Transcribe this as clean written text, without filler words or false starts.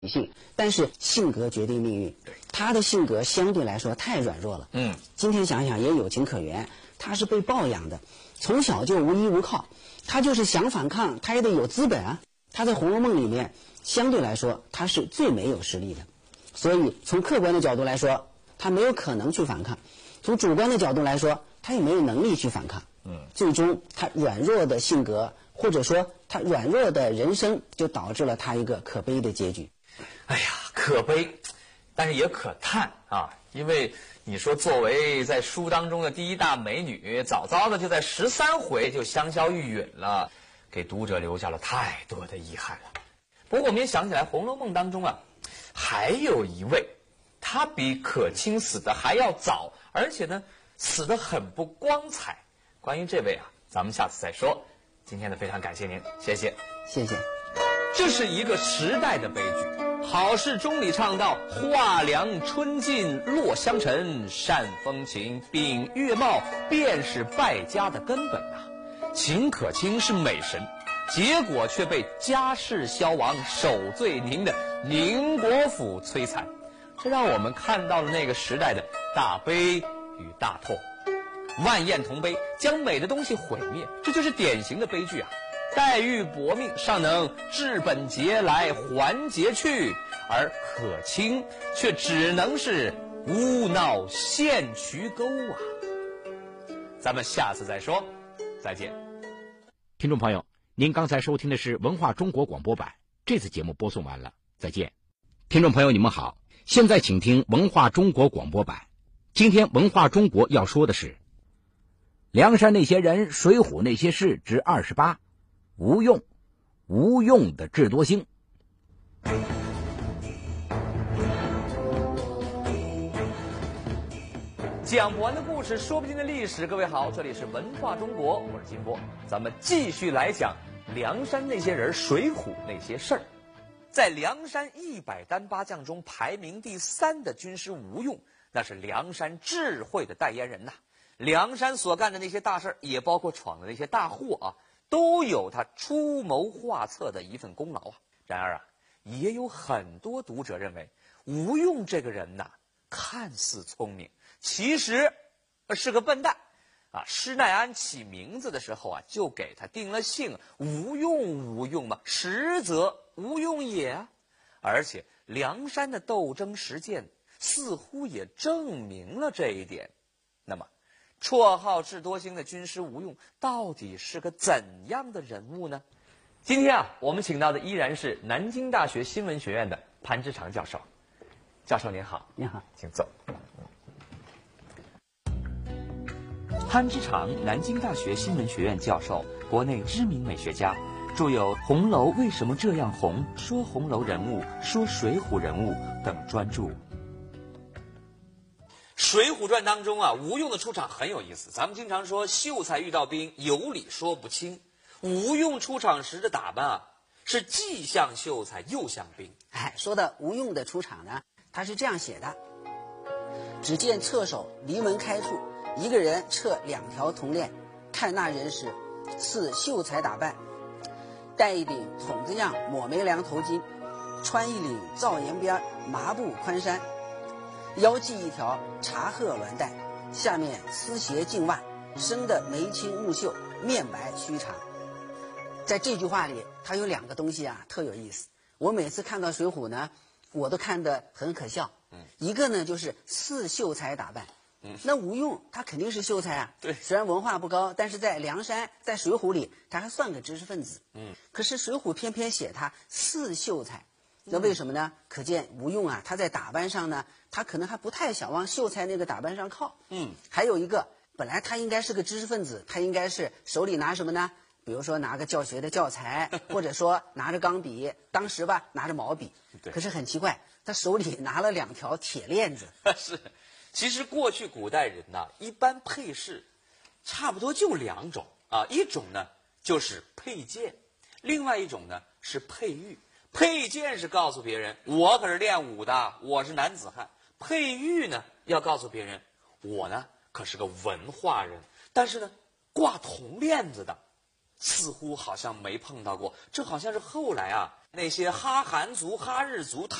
女性，但是性格决定命运。她的性格相对来说太软弱了。今天想想也有情可原，她是被抱养的，从小就无依无靠，她就是想反抗，她也得有资本啊。她在《红楼梦》里面相对来说她是最没有实力的，所以从客观的角度来说，她没有可能去反抗；从主观的角度来说，她也没有能力去反抗。最终她软弱的性格，或者说她软弱的人生，就导致了她一个可悲的结局。 哎呀，可悲，但是也可叹啊！因为你说，作为在书当中的第一大美女，早早的就在13回就香消玉殒了，给读者留下了太多的遗憾了。不过我们也想起来，《红楼梦》当中啊，还有一位，她比可卿死的还要早，而且呢，死得很不光彩。关于这位啊，咱们下次再说。今天呢，非常感谢您，谢谢， 谢谢。 这是一个时代的悲剧。好事中里唱到：画梁春尽落香尘，扇风情秉月貌，便是败家的根本啊。秦可卿是美神，结果却被家世消亡、守罪宁的宁国府摧残，这让我们看到了那个时代的大悲与大痛。万艳同悲，将美的东西毁灭，这就是典型的悲剧啊。黛玉搏命，尚能治本节来还节去，而可卿却只能是无闹陷渠沟啊。咱们下次再说，再见。 听众朋友，您刚才收听的是文化中国广播版，这次节目播送完了，再见。听众朋友你们好，现在请听文化中国广播版。今天文化中国要说的是梁山那些人，水浒那些事之28，吴用的智多星。 讲不完的故事，说不尽的历史。各位好，这里是文化中国，我是金波，咱们继续来讲梁山那些人，水浒那些事儿。在梁山100单八将中排名第3的军师吴用，那是梁山智慧的代言人呐。梁山所干的那些大事，也包括闯的那些大祸啊，都有他出谋划策的一份功劳啊。然而啊，也有很多读者认为吴用这个人呐，看似聪明，其实是个笨蛋啊。施耐庵起名字的时候啊，就给他定了姓吴用嘛，实则无用也啊。而且梁山的斗争实践似乎也证明了这一点。那么绰号智多星的军师吴用到底是个怎样的人物呢？今天啊，我们请到的依然是南京大学新闻学院的潘之常教授。教授您好。 你好， 请坐。潘之常，南京大学新闻学院教授，国内知名美学家，著有《红楼为什么这样红》《说红楼人物》《说水浒人物》等专著。《水浒传》当中啊，吴用的出场很有意思。咱们经常说秀才遇到兵，有理说不清。吴用出场时的打扮啊，是既像秀才又像兵。 说到吴用的出场呢，他是这样写的：只见侧手离门开处，一个人掣2条铜链，看那人时，似秀才打扮，戴一顶筒子样抹梅梁头巾，穿一领皂檐边麻布宽衫，腰系一条茶褐鸾带，下面丝鞋净袜，生得眉清目秀，面白须长。在这句话里，它有2个东西啊，特有意思。我每次看到水浒呢，我都看得很可笑。一个呢就是似秀才打扮。那吴用他肯定是秀才啊。 对， 虽然文化不高，但是在梁山，在水浒里，他还算个知识分子。可是水浒偏偏写他似秀才。那为什么呢？可见吴用啊，他在打扮上呢，他可能还不太想往秀才那个打扮上靠。还有一个，本来他应该是个知识分子，他应该是手里拿什么呢？比如说拿个教学的教材，或者说拿着钢笔，当时吧拿着毛笔。可是很奇怪，他手里拿了2条铁链子。 是，其实过去古代人呐，一般配饰差不多就2种啊，一种呢就是佩剑，另外一种呢是佩玉。佩剑是告诉别人我可是练武的，我是男子汉；佩玉呢要告诉别人我呢可是个文化人。但是呢，挂铜链子的似乎好像没碰到过，这好像是后来啊那些哈韩族、哈日族。